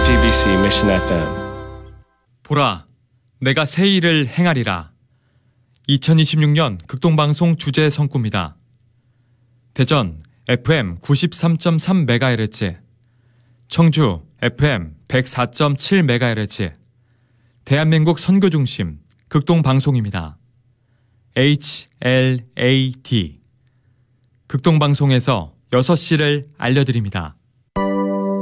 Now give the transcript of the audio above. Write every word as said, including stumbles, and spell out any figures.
지티비씨 Mission 에프엠. 보라, 내가 새 일을 행하리라. 이천이십육 년 극동방송 주제 성구입니다. 대전 에프엠 구십삼 점 삼 메가헤르츠, 청주 에프엠 백사 점 칠 메가헤르츠, 대한민국 선교중심 극동방송입니다. 에이치 엘 에이 티 극동방송에서 여섯 시를 알려드립니다.